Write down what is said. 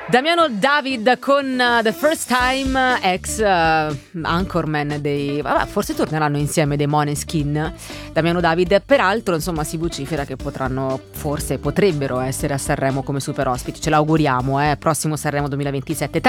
Damiano David con The First Time, ex anchorman dei... Vabbè, forse torneranno insieme dei Måneskin. Damiano David, peraltro, insomma, si vocifera che potrebbero essere a Sanremo come super ospiti. Ce l'auguriamo, prossimo Sanremo 2027.